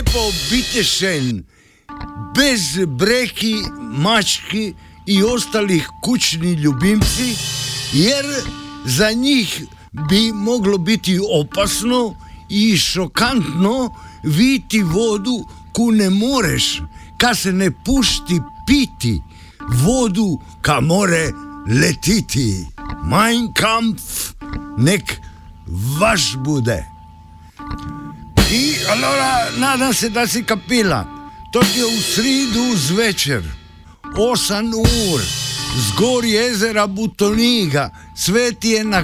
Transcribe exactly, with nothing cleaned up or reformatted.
lepo bitešen, bez breki, mački i ostalih kućnih ljubimci, jer za njih bi moglo biti opasno i šokantno viti vodu ku ne moreš, ka se ne pušti piti, vodu ka more letiti. Mein Kampf nek vaš bude. I allora nadam se da si kapila. To je u sridu zvečer, osam ur, zgor jezera Butoniga, sve ti je na